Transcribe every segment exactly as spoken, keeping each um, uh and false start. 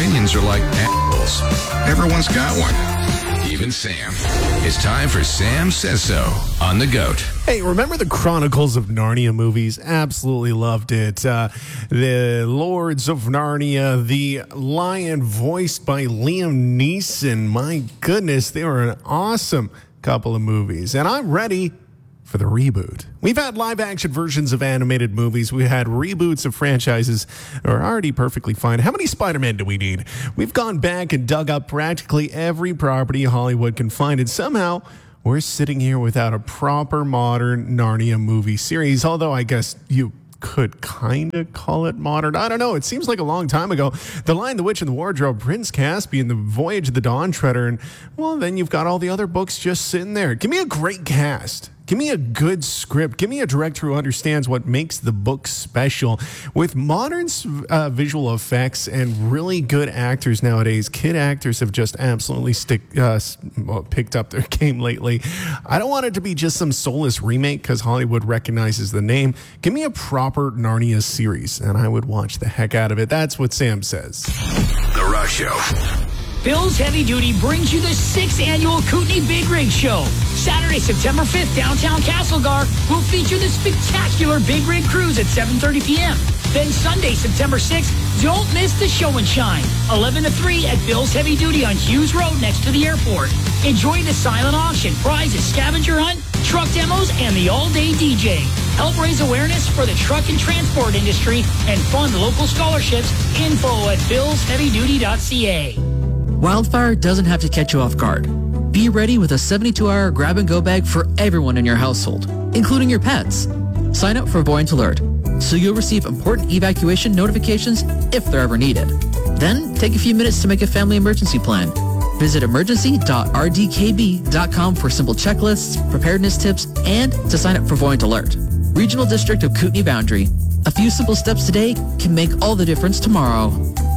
Opinions are like assholes. Everyone's got one. Even Sam. It's time for Sam Says So on The GOAT. Hey, remember the Chronicles of Narnia movies? Absolutely loved it. Uh, the Lords of Narnia, the lion voiced by Liam Neeson. My goodness, they were an awesome couple of movies. And I'm ready for the reboot. We've had live-action versions of animated movies. We had reboots of franchises that are already perfectly fine. How many Spider-Man do we need? We've gone back and dug up practically every property Hollywood can find, and somehow we're sitting here without a proper modern Narnia movie series, although I guess you could kind of call it modern. I don't know. It seems like a long time ago. The Lion, the Witch, and the Wardrobe, Prince Caspian, The Voyage of the Dawn Treader, and, well, then you've got all the other books just sitting there. Give me a great cast. Give me a good script. Give me a director who understands what makes the book special. With modern uh, visual effects and really good actors nowadays, kid actors have just absolutely stick, uh, well, picked up their game lately. I don't want it to be just some soulless remake because Hollywood recognizes the name. Give me a proper Narnia series, and I would watch the heck out of it. That's what Sam says. The Rush Show. Bill's Heavy Duty brings you the sixth annual Kootenai Big Rig Show. Saturday, September fifth, downtown Castlegar will feature the spectacular Big Rig Cruise at seven thirty p.m. Then Sunday, September sixth, don't miss the show and shine. eleven to three at Bill's Heavy Duty on Hughes Road next to the airport. Enjoy the silent auction, prizes, scavenger hunt, truck demos, and the all-day D J. Help raise awareness for the truck and transport industry and fund local scholarships. Info at bills heavy duty dot c a. Wildfire doesn't have to catch you off guard. Be ready with a seventy-two hour grab-and-go bag for everyone in your household, including your pets. Sign up for Buoyant Alert, so you'll receive important evacuation notifications if they're ever needed. Then, take a few minutes to make a family emergency plan. Visit emergency dot r d k b dot com for simple checklists, preparedness tips, and to sign up for Buoyant Alert. Regional District of Kootenai Boundary. A few simple steps today can make all the difference tomorrow.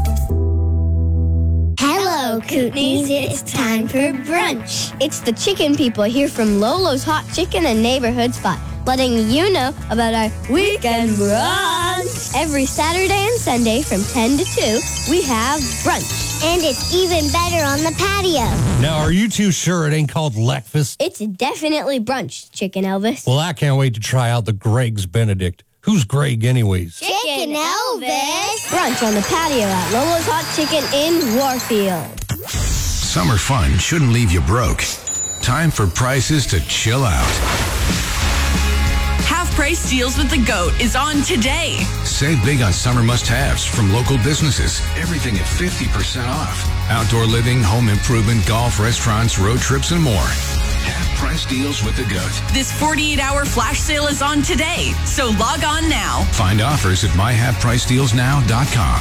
Hello, Kootenays. It's time for brunch. It's the chicken people here from Lolo's Hot Chicken and Neighborhood Spot, letting you know about our weekend brunch. Every Saturday and Sunday from ten to two, we have brunch. And it's even better on the patio. Now, are you too sure it ain't called Leckfast? It's definitely brunch, Chicken Elvis. Well, I can't wait to try out the Greg's Benedict. Who's Greg anyways? Chicken Elvis. Brunch on the patio at Lolo's Hot Chicken in Warfield. Summer fun shouldn't leave you broke. Time for prices to chill out. Half-price deals with the GOAT is on today. Save big on summer must-haves from local businesses. Everything at fifty percent off. Outdoor living, home improvement, golf, restaurants, road trips, and more. Half-price deals with the GOAT. This forty-eight hour flash sale is on today, so log on now. Find offers at my half price deals now dot com.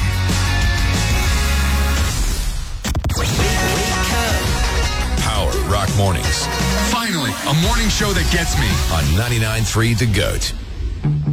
Power Rock Mornings. Finally, a morning show that gets me on ninety-nine point three The GOAT.